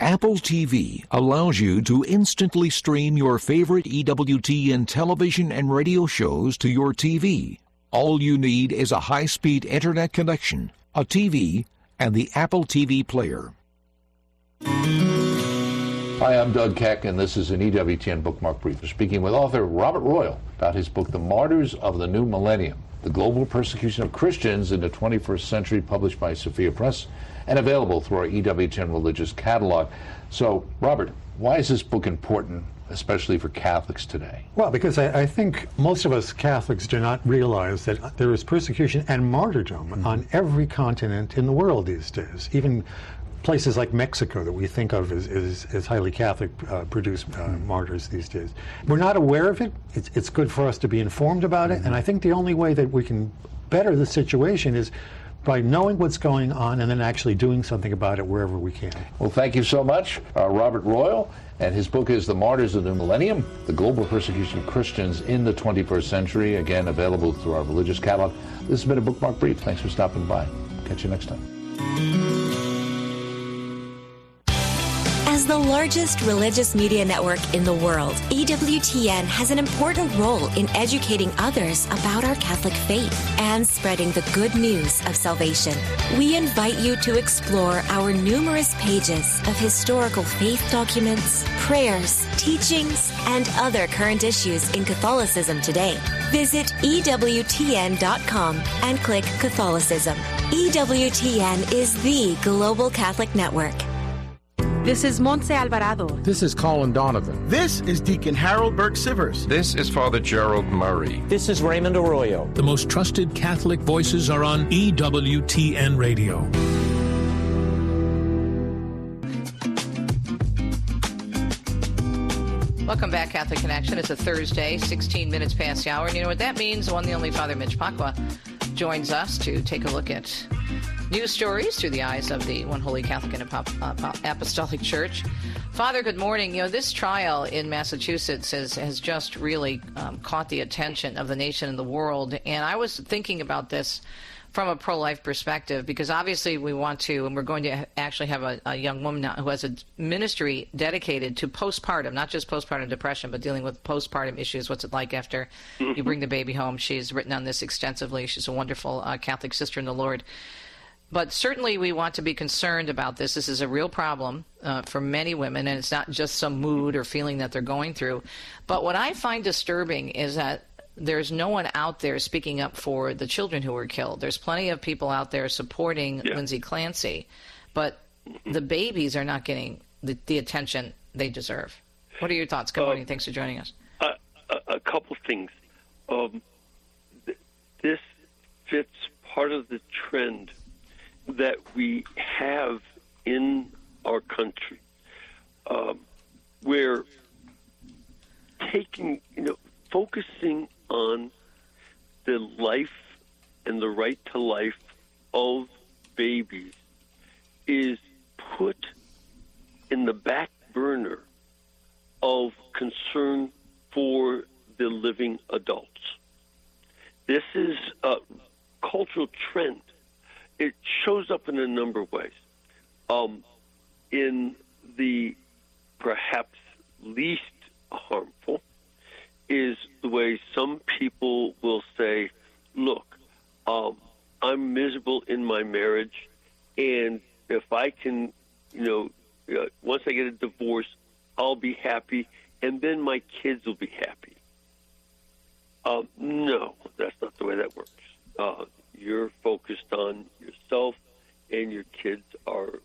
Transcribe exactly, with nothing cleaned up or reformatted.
Apple T V allows you to instantly stream your favorite E W T N television and radio shows to your T V. All you need is a high-speed internet connection, a T V, and the Apple T V player. Hi, I'm Doug Keck, and this is an E W T N Bookmark Brief. We're speaking with author Robert Royal about his book, The Martyrs of the New Millennium, The Global Persecution of Christians in the twenty-first Century, published by Sophia Press, and available through our E W T N Religious Catalog. So, Robert, why is this book important, especially for Catholics today? Well, because I, I think most of us Catholics do not realize that there is persecution and martyrdom mm-hmm. on every continent in the world these days. Even places like Mexico that we think of as, as, as highly Catholic uh, produce uh, mm-hmm. martyrs these days. We're not aware of it. It's, it's good for us to be informed about mm-hmm. it. And I think the only way that we can better the situation is by knowing what's going on and then actually doing something about it wherever we can. Well, thank you so much, uh, Robert Royal. And his book is The Martyrs of the New Millennium, The Global Persecution of Christians in the twenty-first Century. Again, available through our religious catalog. This has been a Bookmark Brief. Thanks for stopping by. Catch you next time. As the largest religious media network in the world, E W T N has an important role in educating others about our Catholic faith and spreading the good news of salvation. We invite you to explore our numerous pages of historical faith documents, prayers, teachings, and other current issues in Catholicism today. Visit E W T N dot com and click Catholicism. E W T N is the global Catholic network. This is Montse Alvarado. This is Colin Donovan. This is Deacon Harold Burke-Sivers. This is Father Gerald Murray. This is Raymond Arroyo. The most trusted Catholic voices are on E W T N Radio. Welcome back, Catholic Connection. It's a Thursday, sixteen minutes past the hour. And you know what that means? The one and only Father Mitch Pacwa joins us to take a look at news stories through the eyes of the One Holy Catholic and Apostolic Church. Father, good morning. You know, this trial in Massachusetts has, has just really um, caught the attention of the nation and the world. And I was thinking about this from a pro-life perspective, because obviously we want to, and we're going to actually have a, a young woman now who has a ministry dedicated to postpartum, not just postpartum depression, but dealing with postpartum issues. What's it like after you bring the baby home? She's written on this extensively. She's a wonderful uh, Catholic sister in the Lord. But certainly we want to be concerned about this. This is a real problem uh, for many women, and it's not just some mood or feeling that they're going through. But what I find disturbing is that there's no one out there speaking up for the children who were killed. There's plenty of people out there supporting yeah. Lindsay Clancy, but the babies are not getting the, the attention they deserve. What are your thoughts? Good morning. Um, Thanks for joining us. Uh, a, a couple things. Um, th- this fits part of the trend that we have in our country, um, where taking, you know, focusing on the life and the right to life of babies is put in the back burner of concern for the living adults. This is a cultural trend. It shows up in a number of ways. Um, in the perhaps least harmful is the way some people will say, look, um, I'm miserable in my marriage, and if I can, you know, uh, once I get a divorce, I'll be happy, and then my kids will be happy. Uh, no, that's not the way that works. Uh, You're focused on yourself, and your kids are